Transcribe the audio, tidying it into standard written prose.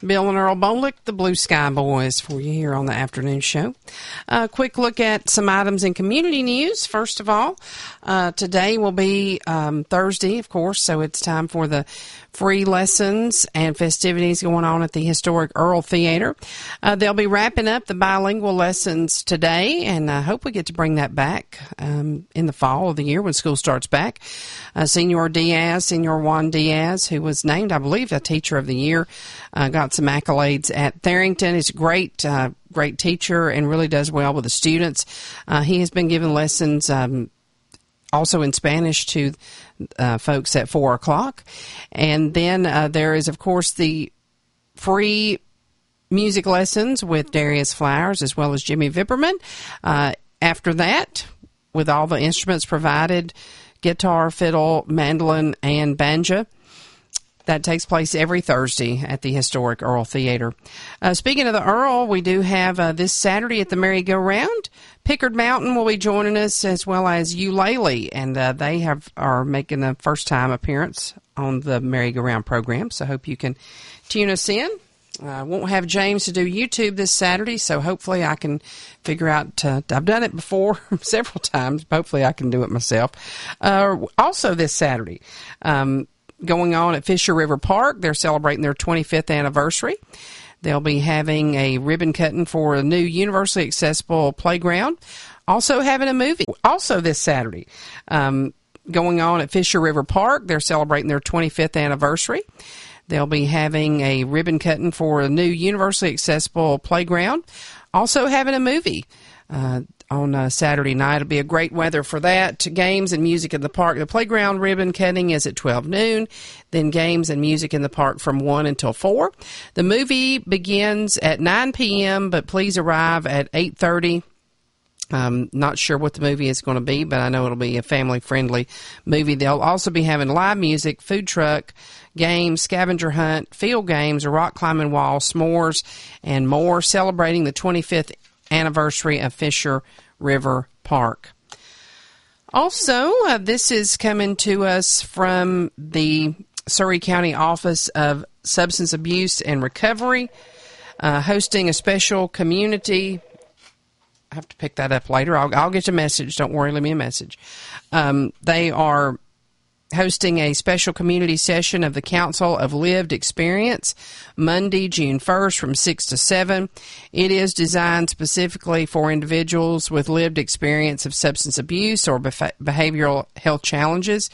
Bill and Earl Bolick, the Blue Sky Boys, for you here on the afternoon show. A quick look at some items in community news. First of all, today will be Thursday, of course, so it's time for the free lessons and festivities going on at the historic Earl Theater. They'll be wrapping up the bilingual lessons today, and I hope we get to bring that back in the fall of the year when school starts back. Senor Juan Diaz, who was named, I believe, a Teacher of the Year, got some accolades at Therington. He's a great teacher and really does well with the students. He has been giving lessons also in Spanish to folks at 4 o'clock. And then there is, of course, the free music lessons with Darius Flowers as well as Jimmy Vipperman. After that, with all the instruments provided, guitar, fiddle, mandolin, and banjo. That takes place every Thursday at the historic Earl Theater. Speaking of the Earl, we do have this Saturday at the Merry-Go-Round. Pickard Mountain will be joining us, as well as Eulalie, and they are making a first-time appearance on the Merry-Go-Round program, so hope you can tune us in. I won't have James to do YouTube this Saturday, so hopefully I can figure out, I've done it before several times, but hopefully I can do it myself. Also this Saturday, going on at Fisher River Park, they're celebrating their 25th anniversary. They'll be having a ribbon cutting for a new universally accessible playground. Also having a movie. Also this Saturday, going on at Fisher River Park, they're celebrating their 25th anniversary. They'll be having a ribbon cutting for a new universally accessible playground. Also having a movie on Saturday night. It'll be a great weather for that. Games and music in the park. The playground ribbon cutting is at 12 noon. Then games and music in the park from 1 until 4. The movie begins at 9 p.m., but please arrive at 8:30. Not sure what the movie is going to be, but I know it'll be a family-friendly movie. They'll also be having live music, food truck, games, scavenger hunt, field games, a rock climbing wall, s'mores, and more, celebrating the 25th anniversary of Fisher River Park. Also, this is coming to us from the Surry County Office of Substance Abuse and Recovery, hosting a special community. I have to pick that up later. I'll get a message. Don't worry, leave me a message. They are hosting a special community session of the Council of Lived Experience Monday, June 1st from 6 to 7. It is designed specifically for individuals with lived experience of substance abuse or behavioral health challenges.